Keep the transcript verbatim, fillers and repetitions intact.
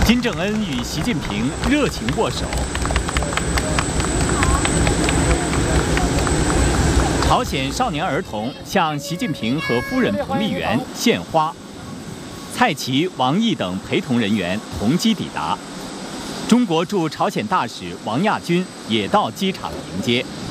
金正恩与习近平热情握手。朝鲜少年儿童向习近平和夫人彭丽媛献花，蔡奇、王毅等陪同人员同机抵达。中国驻朝鲜大使王亚军也到机场迎接。